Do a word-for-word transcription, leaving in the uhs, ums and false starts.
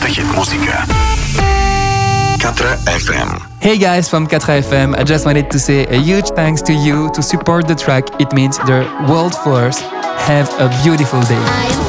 hit muzika. Katra F M. Hey guys from Katra F M, I just wanted to say a huge thanks to you to support the track. It means the world for us. Have a beautiful day.